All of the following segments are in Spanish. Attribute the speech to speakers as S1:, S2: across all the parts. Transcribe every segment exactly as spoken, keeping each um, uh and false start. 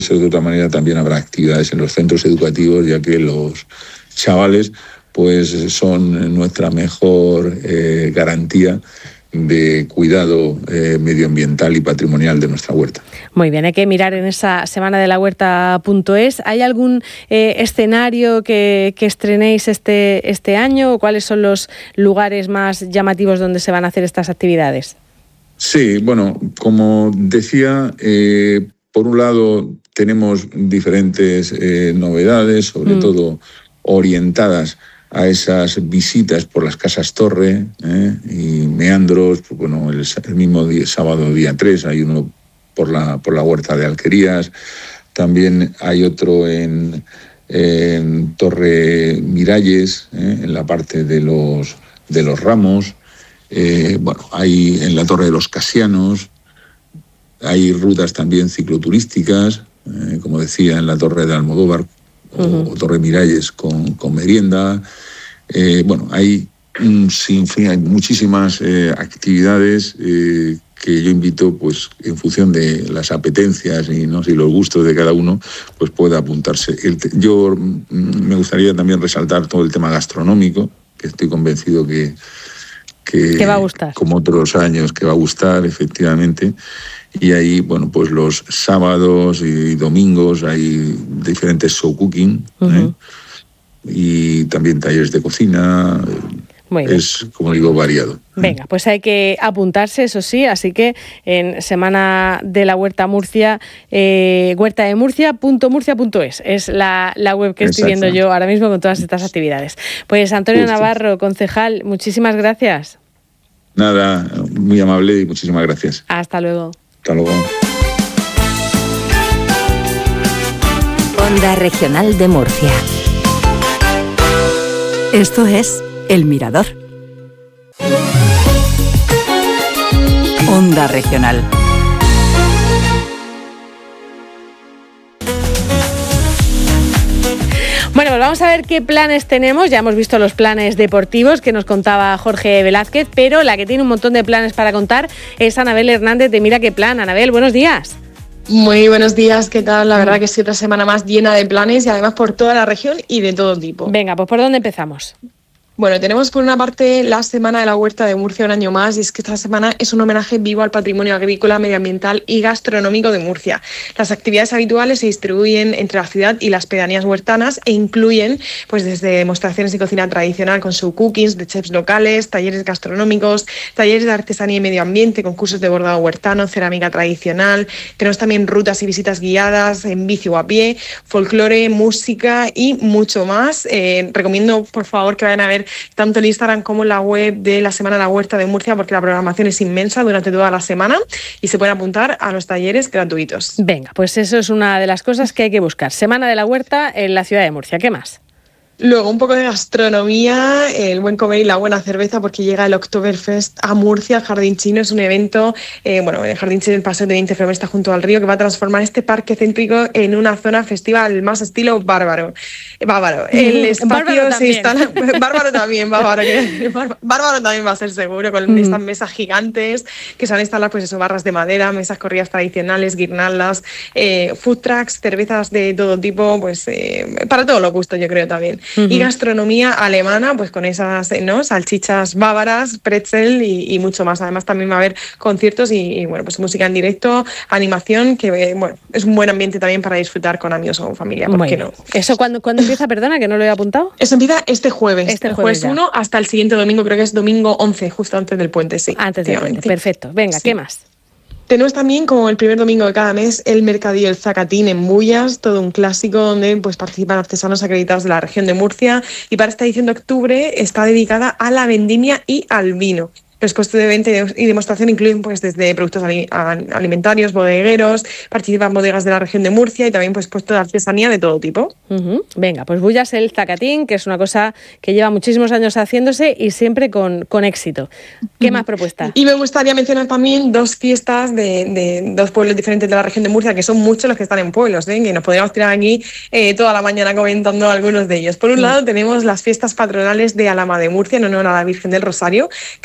S1: ser de otra manera, también habrá actividades en los centros educativos, ya que los chavales pues son nuestra mejor eh, garantía de cuidado eh, medioambiental y patrimonial de nuestra huerta.
S2: Muy bien, hay que mirar en esa semana de la huerta punto es. ¿Hay algún eh, escenario que, que estrenéis este, este año? ¿Cuáles son los lugares más llamativos donde se van a hacer estas actividades?
S1: Sí, bueno, como decía, eh, por un lado tenemos diferentes eh, novedades, sobre mm. todo orientadas a esas visitas por las casas torre ¿eh? y meandros. Pues bueno, el, el mismo día, sábado día tres hay uno por la, por la huerta de Alquerías, también hay otro en, en Torre Miralles, ¿eh? en la parte de los, de los ramos, eh, bueno, hay en la Torre de los Casianos, hay rutas también cicloturísticas, eh, como decía, en la Torre de Almodóvar, Uh-huh. o Torre Miralles con, con merienda. Eh, bueno, hay un sinfín, hay muchísimas eh, actividades eh, que yo invito, pues en función de las apetencias y no si los gustos de cada uno, pues pueda apuntarse. El, yo mm, me gustaría también resaltar todo el tema gastronómico, que estoy convencido que, que,
S2: que va a gustar,
S1: como otros años, que va a gustar, efectivamente. Y ahí, bueno, pues los sábados y domingos hay diferentes show cooking, uh-huh. ¿eh? Y también talleres de cocina. Muy bien. Es, como digo, variado.
S2: Venga, pues hay que apuntarse, eso sí, así que en Semana de la Huerta Murcia, eh, huerta de murcia punto murcia punto es es la, la web que estoy viendo yo ahora mismo con todas estas actividades. Pues Antonio Justo. Navarro, concejal, muchísimas gracias.
S1: Nada, muy amable y muchísimas gracias.
S2: Hasta luego.
S1: Hasta luego.
S3: Onda Regional de Murcia. Esto es El Mirador. Onda Regional.
S2: Bueno, pues vamos a ver qué planes tenemos. Ya hemos visto los planes deportivos que nos contaba Jorge Velázquez, pero la que tiene un montón de planes para contar es Anabel Hernández de Mira Qué Plan. Anabel, buenos días.
S4: Muy buenos días, ¿qué tal? La verdad que es otra semana más llena de planes y además por toda la región y de todo tipo.
S2: Venga, pues ¿por dónde empezamos?
S4: Bueno, tenemos por una parte la Semana de la Huerta de Murcia un año más, y es que esta semana es un homenaje vivo al patrimonio agrícola, medioambiental y gastronómico de Murcia. Las actividades habituales se distribuyen entre la ciudad y las pedanías huertanas e incluyen pues desde demostraciones de cocina tradicional con show cookings de chefs locales, talleres gastronómicos, talleres de artesanía y medio ambiente, concursos de bordado huertano, cerámica tradicional. Tenemos también rutas y visitas guiadas en bici o a pie, folclore, música y mucho más. Eh, recomiendo, por favor, que vayan a ver tanto el Instagram como la web de la Semana de la Huerta de Murcia, porque la programación es inmensa durante toda la semana y se pueden apuntar a los talleres gratuitos.
S2: Venga, pues eso es una de las cosas que hay que buscar. Semana de la Huerta en la ciudad de Murcia. ¿Qué más?
S4: Luego, un poco de gastronomía, el buen comer y la buena cerveza, porque llega el Oktoberfest a Murcia. El Jardín Chino es un evento, eh, bueno, el Jardín Chino del Paseo de veinte kilómetros está junto al río, que va a transformar este parque céntrico en una zona festiva al más estilo bárbaro. Bárbaro. El espacio se instala... Bárbaro también, bárbaro. Que... Bárbaro también va a ser seguro, con mm. estas mesas gigantes que se van a instalar, pues eso, barras de madera, mesas corridas tradicionales, guirnaldas, eh, food trucks, cervezas de todo tipo, pues eh, para todos los gustos, yo creo también. Uh-huh. Y gastronomía alemana, pues con esas ¿no? salchichas bávaras, pretzel y, y mucho más. Además también va a haber conciertos y, y bueno, pues música en directo, animación, que bueno, es un buen ambiente también para disfrutar con amigos o familia, ¿por qué no?
S2: ¿Eso cuándo, cuándo empieza? Perdona, que no lo he apuntado.
S4: Eso empieza este jueves,
S2: este
S4: el
S2: jueves,
S4: jueves uno hasta el siguiente domingo, creo que es domingo once, justo antes del puente, sí.
S2: Antes del puente, perfecto. Venga, sí. ¿Qué más?
S4: Tenemos también, como el primer domingo de cada mes, el Mercadillo del Zacatín en Bullas, todo un clásico donde pues, participan artesanos acreditados de la región de Murcia, y para esta edición de octubre está dedicada a la vendimia y al vino. Los costes de venta y demostración incluyen pues, desde productos alimentarios, bodegueros, participan bodegas de la región de Murcia y también pues, puestos de artesanía de todo tipo.
S2: Uh-huh. Venga, pues Bullas el Zacatín, que es una cosa que lleva muchísimos años haciéndose y siempre con, con éxito. ¿Qué uh-huh. más propuesta?
S4: Y me gustaría mencionar también dos fiestas de, de dos pueblos diferentes de la región de Murcia, que son muchos los que están en pueblos, ¿eh? Que nos podríamos tirar aquí eh, toda la mañana comentando algunos de ellos. Por un uh-huh. lado tenemos las fiestas patronales de Alhama de Murcia en honor a la Virgen del Rosario, que arrancan precisamente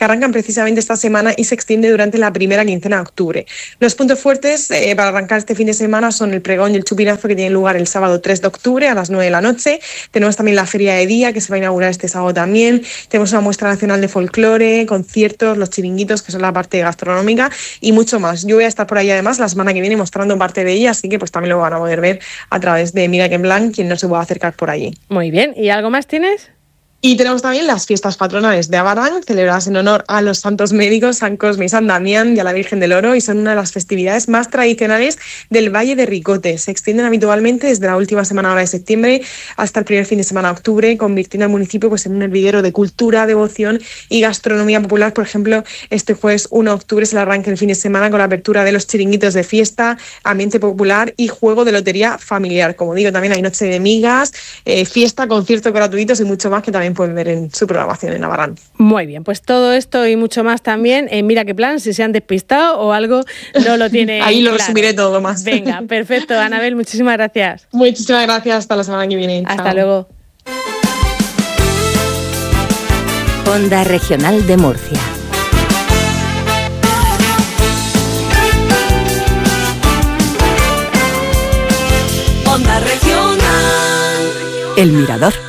S4: precisamente esta semana y se extiende durante la primera quincena de octubre. Los puntos fuertes eh, para arrancar este fin de semana son el pregón y el chupinazo, que tienen lugar el sábado tres de octubre a las nueve de la noche. Tenemos también la Feria de Día, que se va a inaugurar este sábado también. Tenemos una muestra nacional de folclore, conciertos, los chiringuitos, que son la parte gastronómica, y mucho más. Yo voy a estar por ahí además la semana que viene mostrando parte de ella, así que pues también lo van a poder ver a través de Mira que en Blanc, quien no se pueda acercar por allí.
S2: Muy bien, ¿y algo más tienes?
S4: Y tenemos también las fiestas patronales de Abarán, celebradas en honor a los santos médicos San Cosme y San Damián y a la Virgen del Oro, y son una de las festividades más tradicionales del Valle de Ricote. Se extienden habitualmente desde la última semana ahora de septiembre hasta el primer fin de semana de octubre, convirtiendo al municipio pues, en un hervidero de cultura, devoción y gastronomía popular. Por ejemplo, este jueves uno de octubre se le arranca el fin de semana con la apertura de los chiringuitos de fiesta, ambiente popular y juego de lotería familiar. Como digo, también hay noche de migas, eh, fiesta, conciertos gratuitos y mucho más que también pueden ver en su programación en Abarán.
S2: Muy bien, pues todo esto y mucho más también en Mira qué plan, si se han despistado o algo no lo tiene
S4: Ahí lo
S2: claro.
S4: resumiré todo más.
S2: Venga, perfecto, Anabel, muchísimas gracias.
S4: Muchísimas gracias, hasta la semana que viene.
S2: Hasta
S4: Chao.
S2: luego.
S3: Onda Regional de Murcia.
S5: Onda Regional.
S3: El Mirador.